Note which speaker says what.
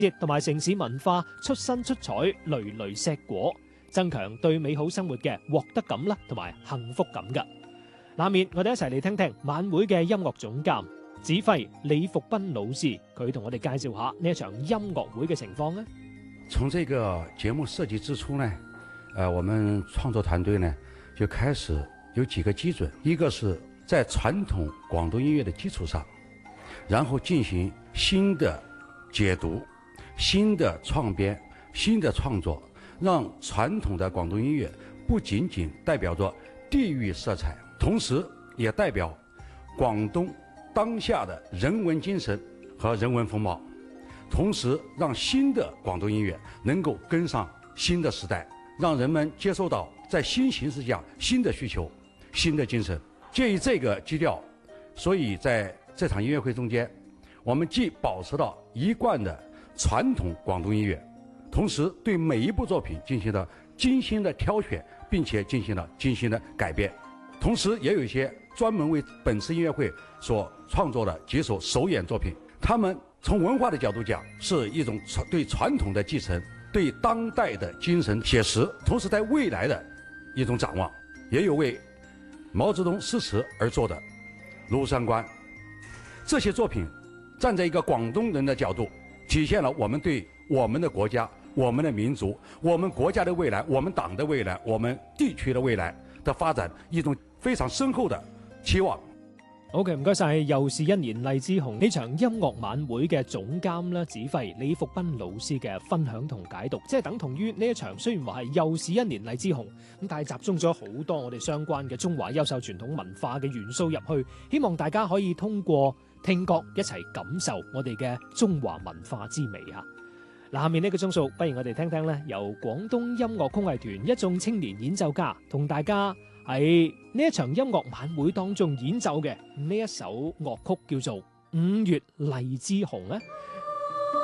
Speaker 1: 同埋城市文化出新出彩，累累碩果，增強對美好生活嘅獲得感啦，同埋幸福感㗎。下面我哋一齊嚟聽聽晚會嘅音樂總監指揮李福斌老師，佢同我哋介紹下呢一場音樂會嘅情況呢。
Speaker 2: 從這個節目設計之初呢，我們創作團隊呢就開始有幾個基準，一個是在傳統廣東音樂的基礎上，然後進行新的解讀、新的創編、新的創作，讓傳統的廣東音樂不僅僅代表着地域色彩，同時也代表廣東當下的人文精神和人文風貌，同時讓新的廣東音樂能夠跟上新的時代，讓人們接收到在新形勢下新的需求、新的精神。介於這個基調，所以在這場音樂會中間，我們既保持了一貫的傳統廣東音樂，同時對每一部作品進行了精心的挑選，並且進行了精心的改編，同時也有一些專門為本次音樂會所創作的幾首首演作品，他們從文化的角度講是一種對傳統的繼承，對當代的精神寫實，同時在未來的一種展望。也有為毛澤東詩詞而作的《廬山關》，這些作品站在一個廣東人的角度，體現了我們對我們的國家、我們的民族、我們國家的未來、我們黨的未來、我們地區的未來的發展一種非常深厚的期望。
Speaker 1: OK， 唔該晒，又是一年荔枝紅呢場音樂晚會嘅總監啦，指揮李福斌老師嘅分享同解讀，即係等同於呢一場雖然話係又是一年荔枝紅，咁但係集中咗好多我哋相關嘅中華優秀傳統文化嘅元素入去，希望大家可以通過聽覺一齊感受我哋嘅中華文化之美啊！嗱，下面呢個鐘數，不如我哋聽聽咧，由廣東音樂曲藝團一眾青年演奏家同大家喺呢一場音樂晚會當中演奏嘅呢一首樂曲叫做《五月荔枝紅》啊！